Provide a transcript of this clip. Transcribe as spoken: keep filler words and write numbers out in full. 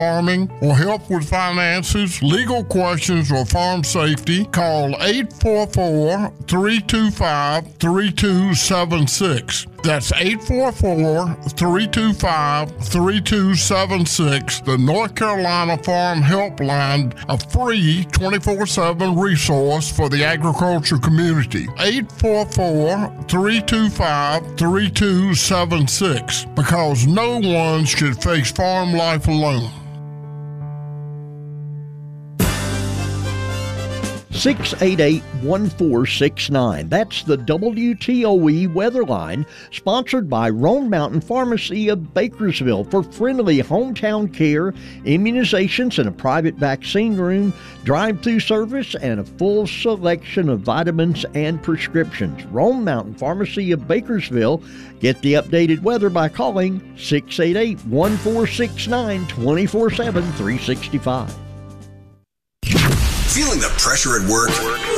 farming or help with finances, legal questions, or farm safety, call eight four four, three two five, three two seven six. That's eight four four, three two five, three two seven six, the North Carolina Farm Helpline, a free twenty-four seven resource for the agriculture community. eight four four, three two five, three two seven six, because no one should face farm life alone. six eight eight, one four six nine. That's the W T O E weather line, sponsored by Roan Mountain Pharmacy of Bakersville for friendly hometown care, immunizations, and a private vaccine room, drive-through service, and a full selection of vitamins and prescriptions. Roan Mountain Pharmacy of Bakersville. Get the updated weather by calling six eight eight, one four six nine, two four seven, three six five. Feeling the pressure at work?